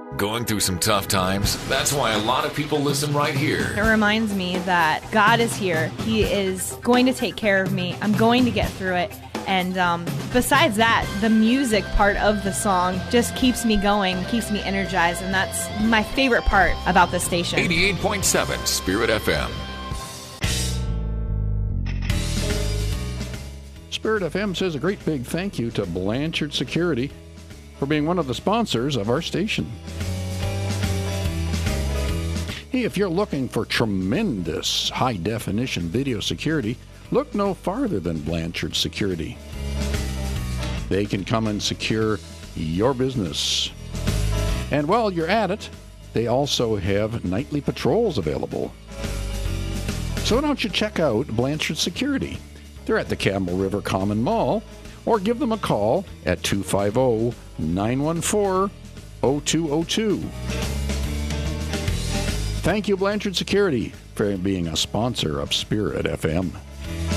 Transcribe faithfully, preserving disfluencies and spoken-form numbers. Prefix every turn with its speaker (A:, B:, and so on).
A: Going through some tough times? That's why a lot of people listen right here.
B: It reminds me that God is here. He is going to take care of me. I'm going to get through it. And um, besides that, the music part of the song just keeps me going, keeps me energized, and that's my favorite part about the station.
A: eighty-eight point seven Spirit F M.
C: Spirit F M says a great big thank you to Blanchard Security for being one of the sponsors of our station. Hey, if you're looking for tremendous high-definition video security, look no farther than Blanchard Security. They can come and secure your business. And while you're at it, they also have nightly patrols available. So why don't you check out Blanchard Security? They're at the Campbell River Common Mall, or give them a call at two five zero, nine one four, zero two zero two. Thank you, Blanchard Security, for being a sponsor of Spirit F M.